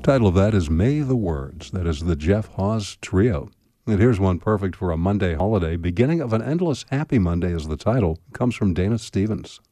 Title of that is May the Words. That is the Jeff Hawes Trio. And here's one perfect for a Monday holiday. Beginning of an Endless Happy Monday is the title. It comes from Dana Stevens.